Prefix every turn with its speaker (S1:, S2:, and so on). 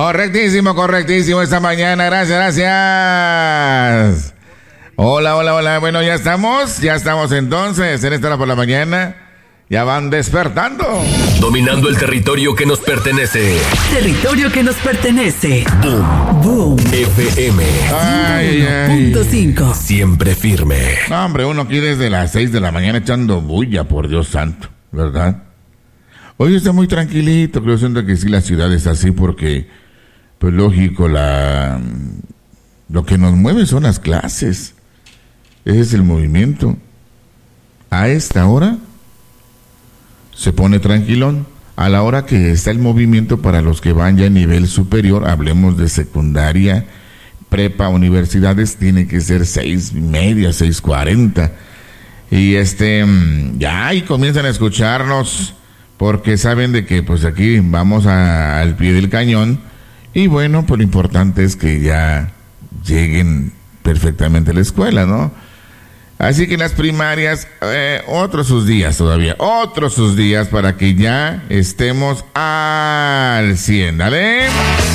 S1: Correctísimo esta mañana. Gracias. Hola. Bueno, ya estamos entonces en esta hora por la mañana. Ya van despertando.
S2: Dominando el territorio que nos pertenece.
S3: Territorio que nos pertenece.
S2: Boom FM.
S1: Ay.
S3: 1.5.
S2: Siempre firme.
S1: No, hombre, uno aquí desde las 6 de la mañana echando bulla, por Dios santo, ¿verdad? Hoy está muy tranquilito, creo siento que sí la ciudad es así porque, pues lógico, lo que nos mueve son las clases. Ese es el movimiento. A esta hora se pone tranquilón. A la hora que está el movimiento para los que van ya a nivel superior, hablemos de secundaria, prepa, universidades, tiene que ser 6:30, 6:40. Y ya ahí comienzan a escucharnos porque saben de que pues aquí vamos al pie del cañón. Y bueno, pues lo importante es que ya lleguen perfectamente a la escuela, ¿no? Así que en las primarias, otros sus días para que ya estemos al 100, ¿dale?